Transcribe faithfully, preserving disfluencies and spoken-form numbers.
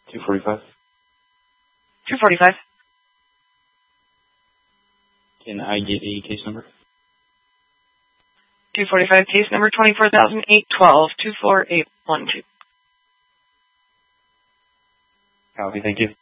two forty-five. two forty-five. Can I get a case number? two forty-five, case number twenty-four thousand eight twelve, two four eight one two. Copy, thank you.